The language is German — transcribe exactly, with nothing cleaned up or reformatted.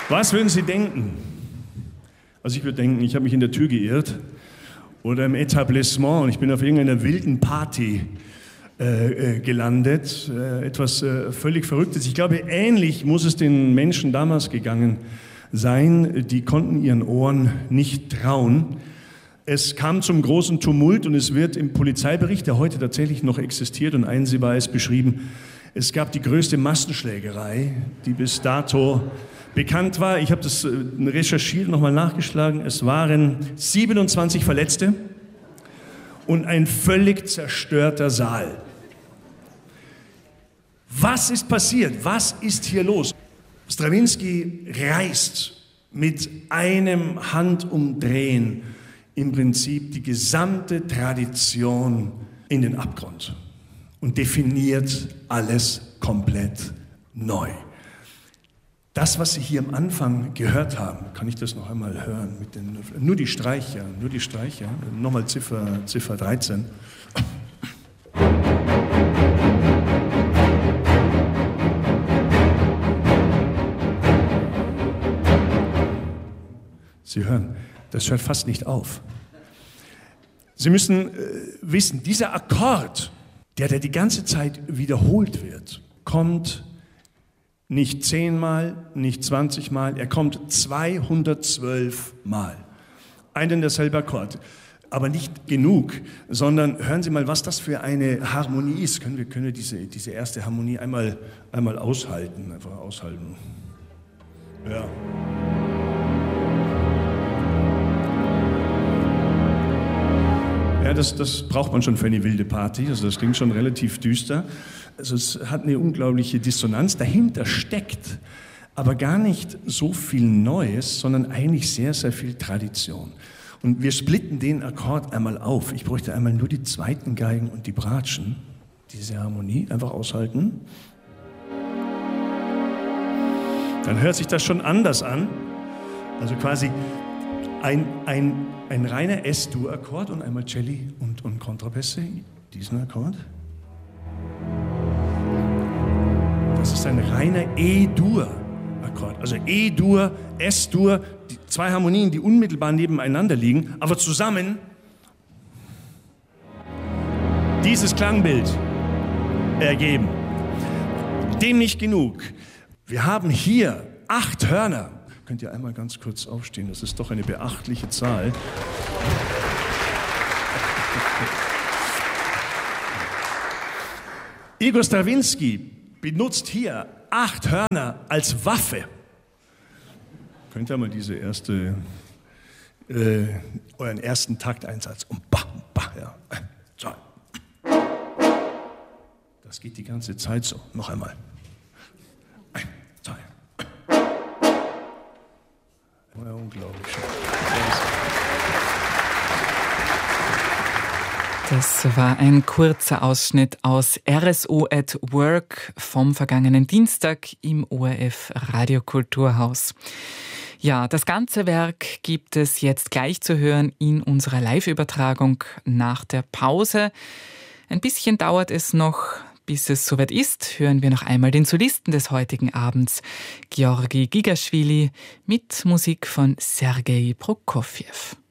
Was würden Sie denken? Also ich würde denken, ich habe mich in der Tür geirrt oder im Etablissement und ich bin auf irgendeiner wilden Party äh, äh, gelandet. Äh, etwas äh, völlig Verrücktes. Ich glaube, ähnlich muss es den Menschen damals gegangen sein. Die konnten ihren Ohren nicht trauen. Es kam zum großen Tumult und es wird im Polizeibericht, der heute tatsächlich noch existiert und einsehbar ist, beschrieben, es gab die größte Massenschlägerei, die bis dato bekannt war. Ich habe das recherchiert, nochmal nachgeschlagen. Es waren siebenundzwanzig Verletzte und ein völlig zerstörter Saal. Was ist passiert? Was ist hier los? Strawinsky reißt mit einem Handumdrehen im Prinzip die gesamte Tradition in den Abgrund und definiert alles komplett neu. Das, was Sie hier am Anfang gehört haben, kann ich das noch einmal hören? Mit den, nur die Streicher, nur die Streicher. Nochmal Ziffer, Ziffer dreizehn. Sie hören, das hört fast nicht auf. Sie müssen äh, wissen, dieser Akkord, der, der die ganze Zeit wiederholt wird, kommt nicht zehnmal, nicht zwanzigmal, er kommt zweihundertzwölf Mal. Ein und derselbe Akkord. Aber nicht genug, sondern hören Sie mal, was das für eine Harmonie ist. Können wir, können wir diese, diese erste Harmonie einmal, einmal aushalten, einfach aushalten. Ja. Ja, das, das braucht man schon für eine wilde Party, also das klingt schon relativ düster. Also es hat eine unglaubliche Dissonanz, dahinter steckt aber gar nicht so viel Neues, sondern eigentlich sehr, sehr viel Tradition. Und wir splitten den Akkord einmal auf. Ich bräuchte einmal nur die zweiten Geigen und die Bratschen, diese Harmonie, einfach aushalten. Dann hört sich das schon anders an, also quasi Ein, ein, ein reiner S-Dur-Akkord und einmal Celli und, und Kontrabässe, diesen Akkord. Das ist ein reiner E-Dur-Akkord. Also E-Dur, S-Dur, die zwei Harmonien, die unmittelbar nebeneinander liegen, aber zusammen dieses Klangbild ergeben. Dem nicht genug. Wir haben hier acht Hörner. Könnt ihr einmal ganz kurz aufstehen? Das ist doch eine beachtliche Zahl. Igor Strawinsky benutzt hier acht Hörner als Waffe. Könnt ihr mal diese erste, äh, euren ersten Takteinsatz und ba, ba, ja. So. Das geht die ganze Zeit so. Noch einmal. Ja, unglaublich. Das war ein kurzer Ausschnitt aus R S O at Work vom vergangenen Dienstag im O R F Radiokulturhaus. Ja, das ganze Werk gibt es jetzt gleich zu hören in unserer Live-Übertragung nach der Pause. Ein bisschen dauert es noch, bis es soweit ist, hören wir noch einmal den Solisten des heutigen Abends, Georgi Gigaschwili, mit Musik von Sergei Prokofjew.